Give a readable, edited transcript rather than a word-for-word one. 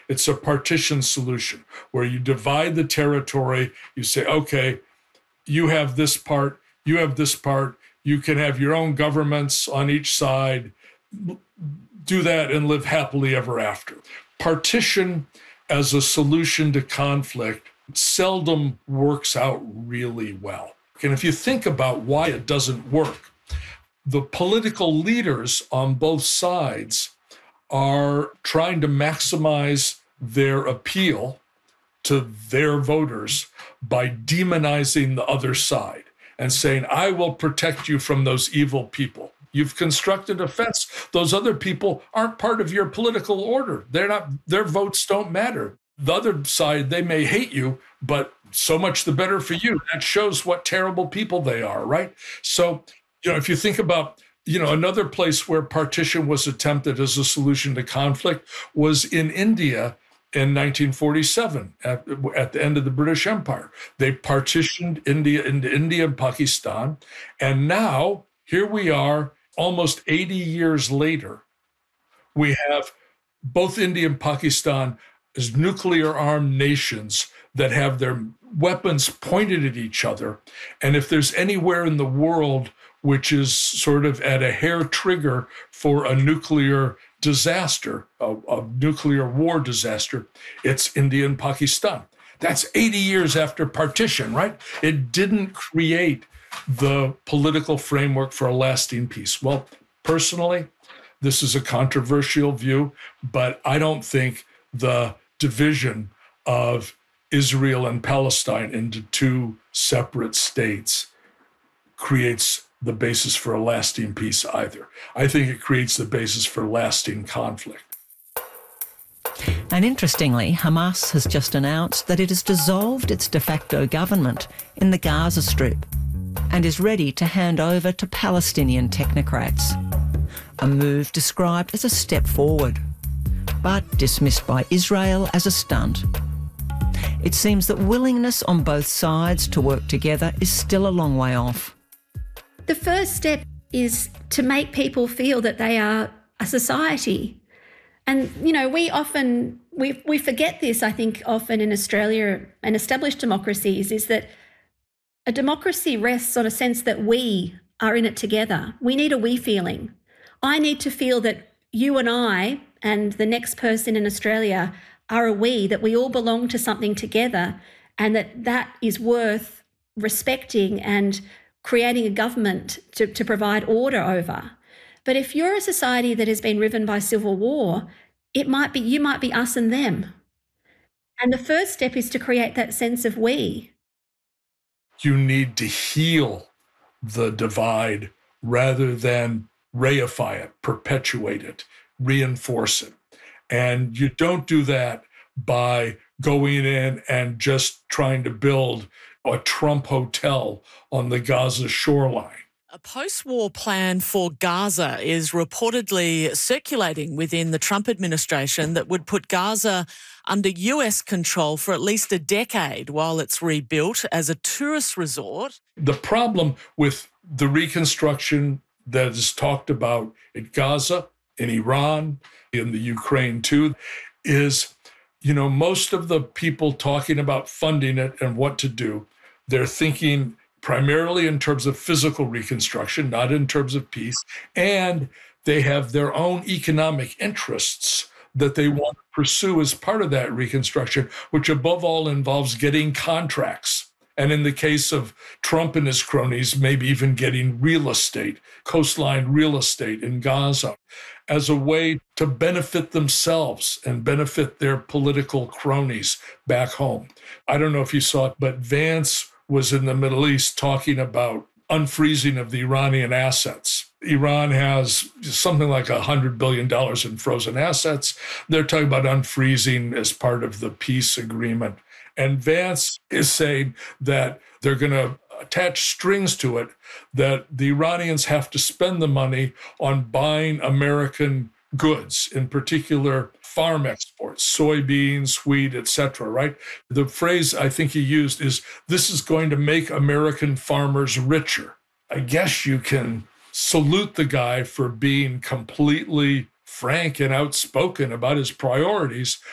It's a partition solution where you divide the territory. You say, okay, you have this part, you have this part. You can have your own governments on each side. Do that and live happily ever after. Partition as a solution to conflict seldom works out really well. And if you think about why it doesn't work, the political leaders on both sides are trying to maximize their appeal to their voters by demonizing the other side and saying, I will protect you from those evil people. You've constructed a fence. Those other people aren't part of your political order. They're not, their votes don't matter. The other side, they may hate you, but so much the better for you. That shows what terrible people they are, right? So, if you think about, another place where partition was attempted as a solution to conflict was in India in 1947 at the end of the British Empire. They partitioned India into India and Pakistan. And now here we are almost 80 years later. We have both India and Pakistan as nuclear-armed nations that have their weapons pointed at each other. And if there's anywhere in the world which is sort of at a hair trigger for a nuclear disaster, a nuclear war disaster, it's India and Pakistan. That's 80 years after partition, right? It didn't create the political framework for a lasting peace. Well, personally, this is a controversial view, but I don't think the division of Israel and Palestine into two separate states creates the basis for a lasting peace either. I think it creates the basis for lasting conflict. And interestingly, Hamas has just announced that it has dissolved its de facto government in the Gaza Strip and is ready to hand over to Palestinian technocrats. A move described as a step forward, but dismissed by Israel as a stunt. It seems that willingness on both sides to work together is still a long way off. The first step is to make people feel that they are a society. And, we forget this, I think, often in Australia and established democracies, is that a democracy rests on a sense that we are in it together. We need a we feeling. I need to feel that you and I and the next person in Australia are a we, that we all belong to something together, and that is worth respecting and creating a government to provide order over. But if you're a society that has been riven by civil war, you might be us and them. And the first step is to create that sense of we. You need to heal the divide rather than reify it, perpetuate it, reinforce it. And you don't do that by going in and just trying to build a Trump hotel on the Gaza shoreline. A post-war plan for Gaza is reportedly circulating within the Trump administration that would put Gaza under US control for at least a decade while it's rebuilt as a tourist resort. The problem with the reconstruction that is talked about in Gaza, in Iran, in the Ukraine too, is, most of the people talking about funding it and what to do, they're thinking primarily in terms of physical reconstruction, not in terms of peace. And they have their own economic interests that they want to pursue as part of that reconstruction, which above all involves getting contracts. And in the case of Trump and his cronies, maybe even getting real estate, coastline real estate in Gaza, as a way to benefit themselves and benefit their political cronies back home. I don't know if you saw it, but Vance was in the Middle East talking about unfreezing of the Iranian assets. Iran has something like $100 billion in frozen assets. They're talking about unfreezing as part of the peace agreement. And Vance is saying that they're going to attach strings to it, that the Iranians have to spend the money on buying American goods, in particular farm exports, soybeans, wheat, etc., right? The phrase I think he used is, this is going to make American farmers richer. I guess you can salute the guy for being completely frank and outspoken about his priorities,